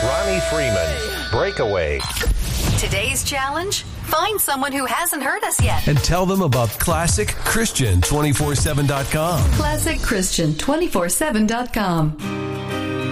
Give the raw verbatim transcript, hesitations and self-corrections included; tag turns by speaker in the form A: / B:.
A: Ronnie Freeman, Breakaway.
B: Today's challenge? Find someone who hasn't heard us yet.
C: And tell them about Classic Christian two forty-seven dot com.
B: Classic Christian two forty-seven dot com.